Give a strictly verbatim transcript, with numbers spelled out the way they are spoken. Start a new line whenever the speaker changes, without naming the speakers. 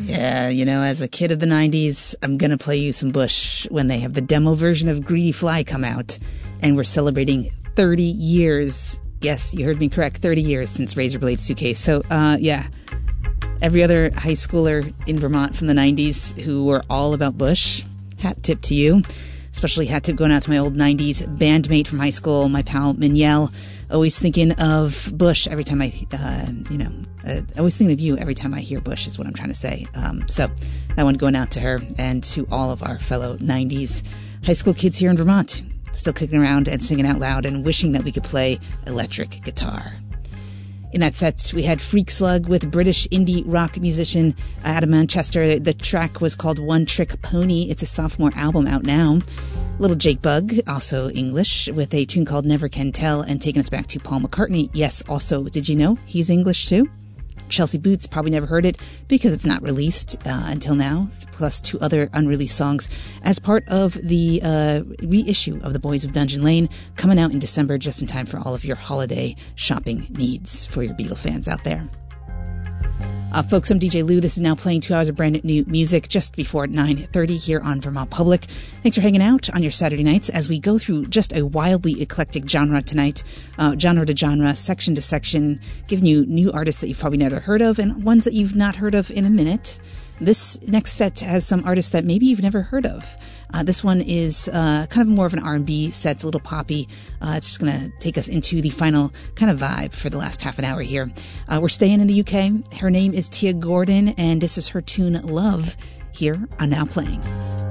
Yeah, you know, as a kid of the nineties, I'm going to play you some Bush when they have the demo version of Greedy Fly come out. And we're celebrating thirty years. Yes, you heard me correct. thirty years since Razor Blade Suitcase. So, uh, yeah. Every other high schooler in Vermont from the nineties who were all about Bush, hat tip to you. Especially hat tip going out to my old nineties bandmate from high school, my pal Mignelle. Always thinking of Bush every time I, uh, you know, uh, always thinking of you every time I hear Bush is what I'm trying to say. Um, so that one going out to her and to all of our fellow nineties high school kids here in Vermont, still kicking around and singing out loud and wishing that we could play electric guitar. In that set, we had Freak Slug with British indie rock musician out of Manchester. The track was called One Trick Pony. It's a sophomore album out now. Little Jake Bugg, also English, with a tune called Never Can Tell, and taking us back to Paul McCartney. Yes, also, did you know he's English too? Chelsea Boots, probably never heard it because it's not released uh, until now, plus two other unreleased songs as part of the uh, reissue of The Boys of Dungeon Lane, coming out in December just in time for all of your holiday shopping needs for your Beatle fans out there. Uh, folks, I'm D J Lou. This is now playing two hours of brand new music just before nine thirty here on Vermont Public. Thanks for hanging out on your Saturday nights as we go through just a wildly eclectic genre tonight, uh, genre to genre, section to section, giving you new artists that you've probably never heard of and ones that you've not heard of in a minute. This next set has some artists that maybe you've never heard of. Uh, this one is uh, kind of more of an R and B set, a little poppy. Uh, it's just going to take us into the final kind of vibe for the last half an hour here. Uh, we're staying in the U K. Her name is Tia Gordon, and this is her tune Love here on Now Playing.